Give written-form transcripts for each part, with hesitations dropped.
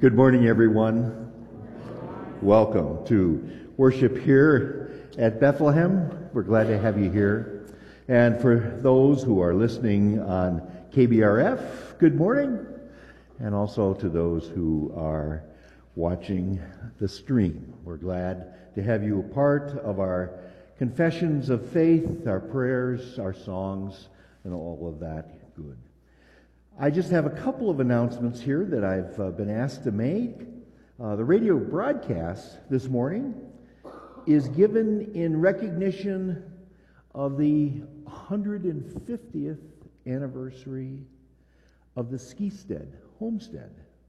Good morning, everyone. Welcome to worship here at Bethlehem. We're glad to have you here. And for those who are listening on KBRF, good morning. And also to those who are watching the stream. We're glad to have you a part of our confessions of faith, our prayers, our songs, and all of that good. I just have a couple of announcements here that I've been asked to make. The radio broadcast this morning is given in recognition of the 150th anniversary of the Skistead homestead,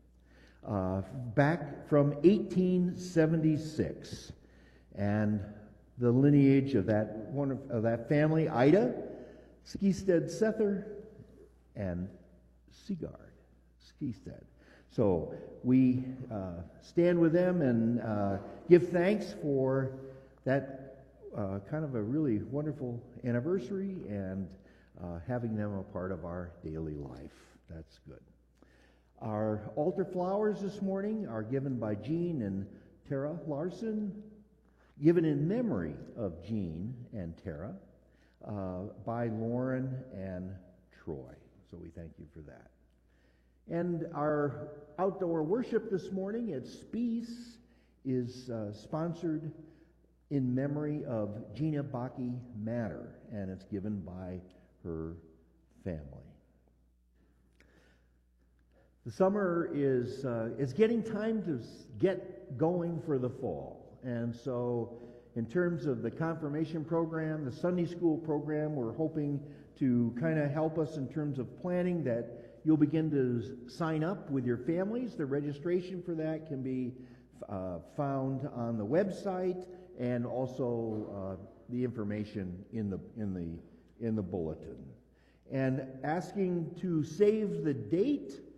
back from 1876, and the lineage of that family, Ida, Skistead Sether, and Sigard Skistead. So we stand with them and give thanks for that kind of a really wonderful anniversary and having them a part of our daily life. That's good. Our altar flowers this morning are given by Jean and Tara Larson, given in memory of Jean and Tara by Lauren and Troy. So we thank you for that. And our outdoor worship this morning at Spies is sponsored in memory of Gina Baki Matter, and it's given by her family. The summer is getting time to get going for the fall, and so in terms of the confirmation program, the Sunday school program, we're hoping to kind of help us in terms of planning that you'll begin to sign up with your families. The registration for that can be found on the website, and also the information in the bulletin. And asking to save the date